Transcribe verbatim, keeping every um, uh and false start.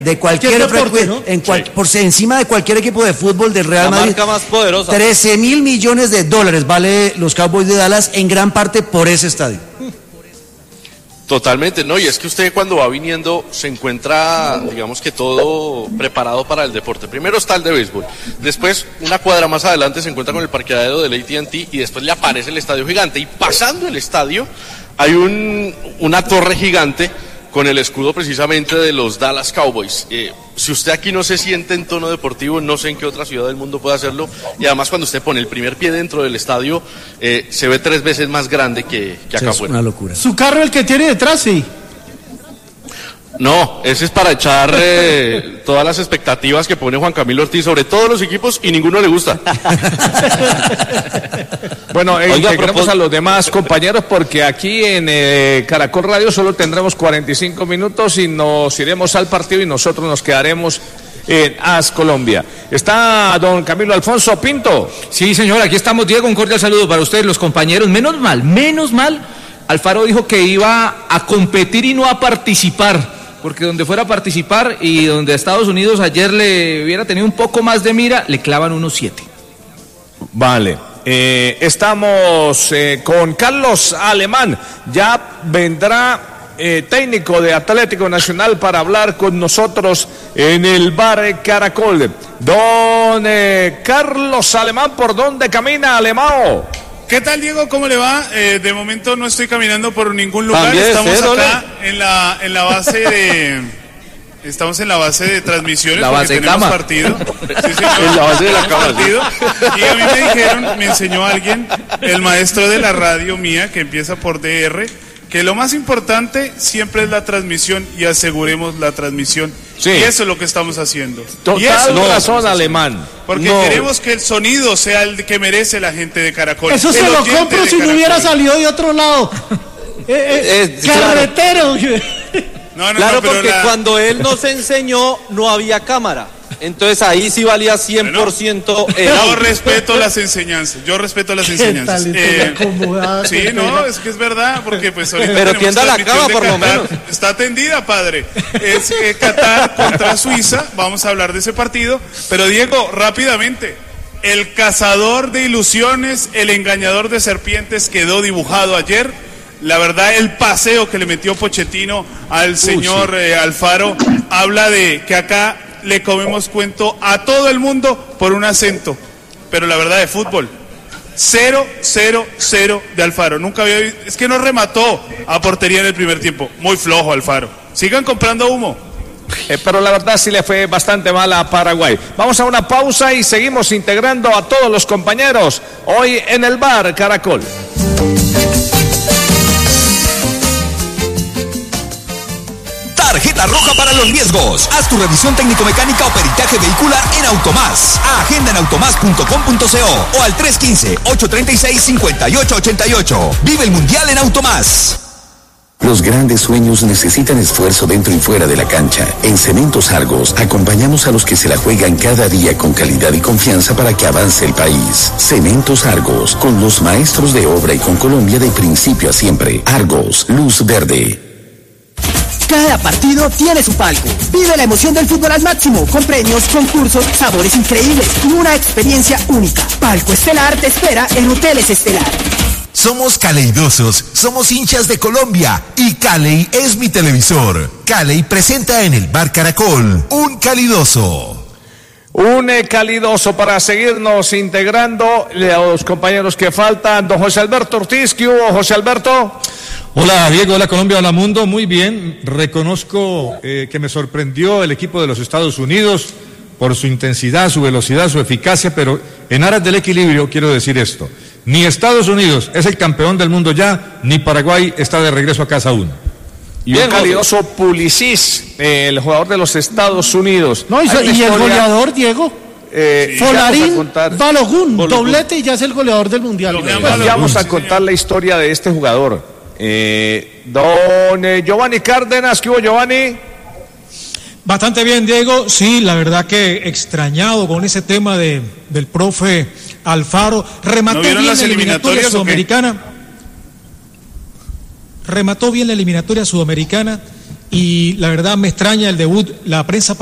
de cualquier deporte, ¿no? en cual, Sí. por encima de cualquier equipo de fútbol del Real La Madrid. marca más poderosa. trece mil millones de dólares vale los Cowboys de Dallas, en gran parte por ese estadio. Totalmente, no, y es que usted cuando va viniendo se encuentra, digamos que todo preparado para el deporte. Primero está el de béisbol, después una cuadra más adelante se encuentra con el parqueadero del A T and T y después le aparece el estadio gigante. Y pasando el estadio hay un, una torre gigante con el escudo precisamente de los Dallas Cowboys. Eh, si usted aquí no se siente en tono deportivo, no sé en qué otra ciudad del mundo puede hacerlo. Y además cuando usted pone el primer pie dentro del estadio, eh, se ve tres veces más grande que, que acá Sí, es afuera. una locura. Su carro, el que tiene detrás, sí. No, ese es para echar eh, todas las expectativas que pone Juan Camilo Ortiz sobre todos los equipos y ninguno le gusta. Bueno, eh, Oiga, integremos propós- a los demás compañeros porque aquí en eh, Caracol Radio solo tendremos cuarenta y cinco minutos y nos iremos al partido y nosotros nos quedaremos en A S Colombia. Está don Camilo Alfonso Pinto. Sí, señor, aquí estamos, Diego, un cordial saludo para ustedes, los compañeros. Menos mal, menos mal, Alfaro dijo que iba a competir y no a participar, porque donde fuera a participar y donde Estados Unidos ayer le hubiera tenido un poco más de mira, le clavan unos siete. Vale. Eh, estamos eh, con Carlos Alemán. Ya vendrá eh, técnico de Atlético Nacional para hablar con nosotros en el bar Caracol. Don eh, Carlos Alemán, ¿por dónde camina Alemão? ¿Qué tal, Diego? ¿Cómo le va? Eh, de momento no estoy caminando por ningún lugar. También, Estamos ¿sí, acá en la, en la base de... Estamos en la base de transmisiones La porque base de tenemos cama. partido. Sí, señor. En la base de la Tenemos cama, partido. Y a mí me dijeron, me enseñó alguien, el maestro de la radio mía, que empieza por D R, que lo más importante siempre es la transmisión y aseguremos la transmisión. Sí. Y eso es lo que estamos haciendo. Y eso Total es lo que razón, estamos haciendo. Alemán. Porque No. queremos que el sonido sea el que merece la gente de Caracol. Eso el se lo oyente compro de si no Caracol. hubiera salido de otro lado. Eh, eh, Eh, claro. carretero. No, no, Claro, no, pero porque la- cuando él nos enseñó no había cámara. Entonces ahí sí valía cien por ciento el Yo audio. respeto las enseñanzas, yo respeto las ¿Qué enseñanzas. tal? Eh, Acomodada, sí, qué no, pena. es que es verdad, porque pues ahorita Pero tenemos tienda la transmisión cama, de por lo Qatar. menos. Está tendida, padre. Es eh, Qatar contra Suiza, vamos a hablar de ese partido. Pero Diego, rápidamente, el cazador de ilusiones, el engañador de serpientes quedó dibujado ayer. La verdad, el paseo que le metió Pochettino al señor eh, Alfaro habla de que acá le comemos cuento a todo el mundo por un acento, pero la verdad de fútbol, cero, cero, cero de Alfaro. Nunca había visto, es que no remató a portería en el primer tiempo, muy flojo Alfaro. Sigan comprando humo. Eh, pero la verdad sí le fue bastante mal a Paraguay. Vamos a una pausa y seguimos integrando a todos los compañeros hoy en el bar Caracol. Tarjeta roja para los riesgos. Haz tu revisión técnico-mecánica o peritaje vehicular en Automás. Agenda en automás punto com punto co o al tres uno cinco, ocho tres seis, cinco ocho ocho ocho. Vive el Mundial en Automás. Los grandes sueños necesitan esfuerzo dentro y fuera de la cancha. En Cementos Argos acompañamos a los que se la juegan cada día con calidad y confianza para que avance el país. Cementos Argos, con los maestros de obra y con Colombia de principio a siempre. Argos, luz verde. Cada partido tiene su palco. Vive la emoción del fútbol al máximo, con premios, concursos, sabores increíbles y una experiencia única. Palco Estelar te espera en Hoteles Estelar. Somos caleidosos, somos hinchas de Colombia y Caley es mi televisor. Caley presenta en el bar Caracol un calidoso. Un eh, calidoso para seguirnos integrando los compañeros que faltan. Don José Alberto Ortiz, ¿qué hubo, José Alberto? Hola Diego, hola Colombia, hola mundo, muy bien, reconozco eh, que me sorprendió el equipo de los Estados Unidos por su intensidad, su velocidad, su eficacia, pero en aras del equilibrio quiero decir esto, ni Estados Unidos es el campeón del mundo ya, ni Paraguay está de regreso a casa aún. Y un calidoso Pulisic, eh, el jugador de los Estados Unidos. No, y, Hay una y el historia, goleador, Diego. eh, ya Folarín, vamos a contar- Balogun, Balogun. doblete y ya es el goleador del mundial. Lo que Pues Balogun, ya vamos a sí, contar señor. la historia de este jugador. Eh, don eh, Giovanni Cárdenas, ¿qué hubo, Giovanni? Bastante bien, Diego. Sí, la verdad que extrañado con ese tema de, del profe Alfaro. Remató ¿No vieron bien las la eliminatoria eliminatorias o qué? sudamericana. Remató bien la eliminatoria sudamericana y la verdad me extraña el debut, la prensa